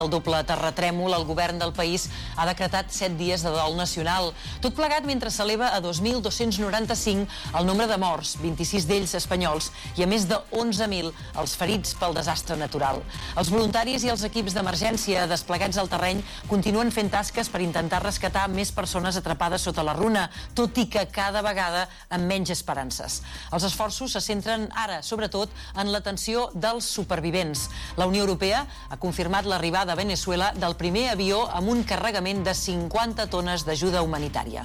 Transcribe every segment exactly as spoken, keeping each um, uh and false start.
El doble terratrèmol, el govern del país ha decretat set dies de dol nacional. Tot plegat mentre s'eleva a dos mil dos-cents noranta-cinc el nombre de morts, vint-i-sis d'ells espanyols, i a més de onze mil els ferits pel desastre natural. Els voluntaris i els equips d'emergència desplegats al terreny continuen fent tasques per intentar rescatar més persones atrapades sota la runa, tot i que cada vegada amb menys esperances. Els esforços se centren ara, sobretot, en l'atenció dels supervivents. La Unió Europea ha confirmat l'arribada a Veneçuela del primer avió amb un carregament de cinquanta tones d'ajuda humanitària.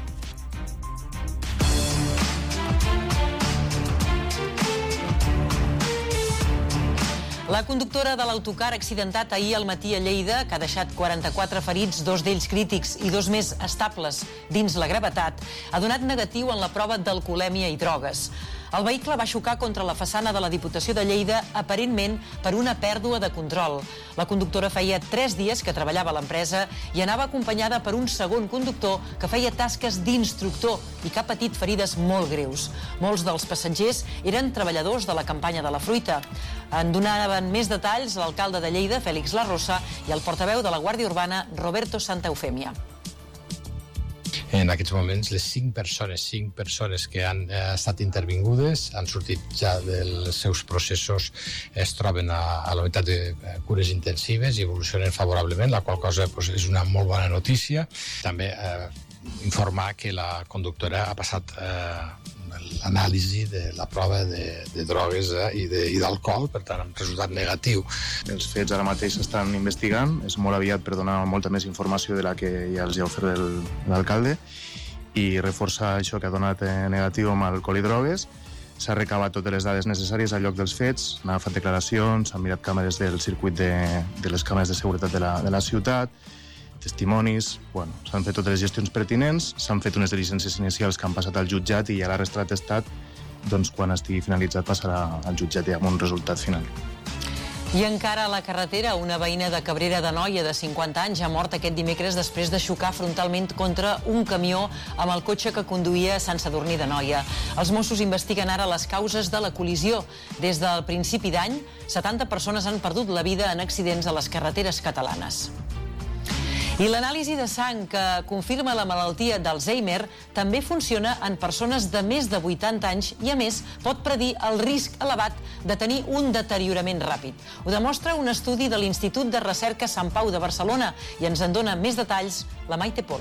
La conductora de l'autocar accidentat ahir al matí a Lleida, que ha deixat quaranta-quatre ferits, dos d'ells crítics i dos més estables dins la gravetat, ha donat negatiu en la prova d'alcoholèmia i drogues. El vehicle va xocar contra la façana de la Diputació de Lleida, aparentment per una pèrdua de control. La conductora feia tres dies que treballava a l'empresa i anava acompanyada per un segon conductor que feia tasques d'instructor i que ha patit ferides molt greus. Molts dels passatgers eren treballadors de la campanya de la fruita. En donaven més detalls l'alcalde de Lleida, Fèlix Larrosa, i el portaveu de la Guàrdia Urbana, Roberto Santa Eufèmia. En aquests moments, les cinc persones, cinc persones que han eh, estat intervingudes han sortit ja dels seus processos, es troben a, a la unitat de cures intensives i evolucionen favorablement, la qual cosa pues, és una molt bona notícia. També eh, informar que la conductora ha passat eh, l'anàlisi de la prova de, de drogues eh, i, de, i d'alcohol, per tant, amb resultat negatiu. Els fets ara mateix s'estan investigant, és molt aviat per donar molta més informació de la que ja els ha ofert l'alcalde, i reforçar això que ha donat negatiu amb alcohol i drogues. S'ha recabat totes les dades necessàries al lloc dels fets, n'ha fet declaracions, s'han mirat càmeres del circuit de, de les càmeres de seguretat de la, de la ciutat, testimonis, bueno, s'han fet totes les gestions pertinents, s'han fet unes diligències inicials que han passat al jutjat i ja la resta d'atestat, doncs quan estigui finalitzat passarà al jutjat ja amb un resultat final. I encara a la carretera, una veïna de Cabrera d'Anoia de cinquanta anys ha mort aquest dimecres després de xocar frontalment contra un camió amb el cotxe que conduïa a Sant Sadurní d'Anoia. Els Mossos investiguen ara les causes de la col·lisió. Des del principi d'any, setanta persones han perdut la vida en accidents a les carreteres catalanes. I l'anàlisi de sang que confirma la malaltia d'Alzheimer també funciona en persones de més de vuitanta anys i, a més, pot predir el risc elevat de tenir un deteriorament ràpid. Ho demostra un estudi de l'Institut de Recerca Sant Pau de Barcelona i ens en dona més detalls la Maite Polo.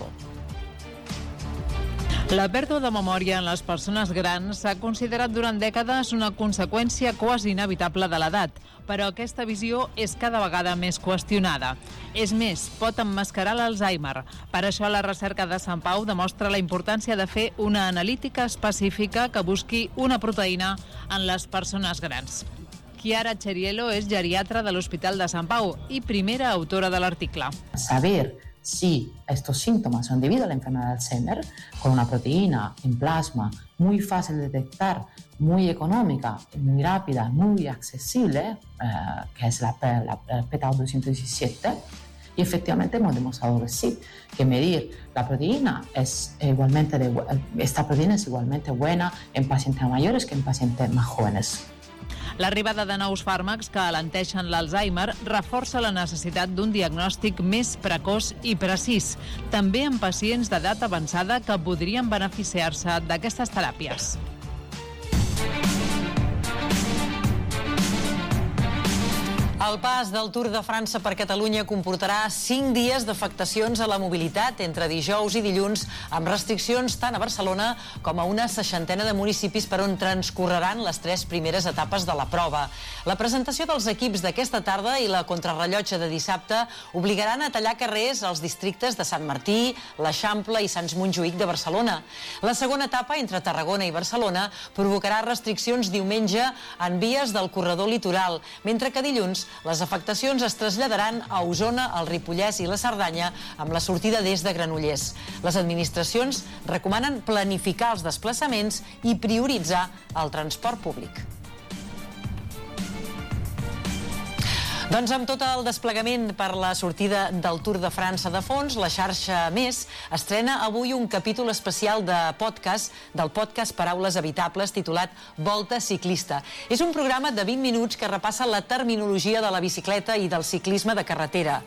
La pèrdua de memòria en les persones grans s'ha considerat durant dècades una conseqüència quasi inevitable de l'edat, però aquesta visió és cada vegada més qüestionada. És més, pot emmascarar l'Alzheimer. Per això la recerca de Sant Pau demostra la importància de fer una analítica específica que busqui una proteïna en les persones grans. Chiara Cheriello és geriatra de l'Hospital de Sant Pau i primera autora de l'article. Saber si estos síntomas son debido a la enfermedad de Alzheimer, con una proteína en plasma muy fácil de detectar, muy económica, muy rápida, muy accesible, eh, que es la, la, la P T A doscientos diecisiete, y efectivamente hemos demostrado que sí, que medir la proteína es igualmente de, esta proteína es igualmente buena en pacientes mayores que en pacientes más jóvenes. L'arribada de nous fàrmacs que alenteixen l'Alzheimer reforça la necessitat d'un diagnòstic més precoç i precís, també en pacients d'edat avançada que podrien beneficiar-se d'aquestes teràpies. El pas del Tour de França per Catalunya comportarà cinc dies d'afectacions a la mobilitat entre dijous i dilluns, amb restriccions tant a Barcelona com a una seixantena de municipis per on transcorreran les tres primeres etapes de la prova. La presentació dels equips d'aquesta tarda i la contrarrellotge de dissabte obligaran a tallar carrers als districtes de Sant Martí, l'Eixample i Sants Montjuïc de Barcelona. La segona etapa, entre Tarragona i Barcelona, provocarà restriccions diumenge en vies del corredor litoral, mentre que dilluns les afectacions es traslladaran a Osona, el Ripollès i la Cerdanya amb la sortida des de Granollers. Les administracions recomanen planificar els desplaçaments i prioritzar el transport públic. Doncs amb tot el desplegament per la sortida del Tour de França de fons, la xarxa Més estrena avui un capítol especial de podcast, del podcast Paraules Evitables, titulat Volta Ciclista. És un programa de vint minuts que repassa la terminologia de la bicicleta i del ciclisme de carretera.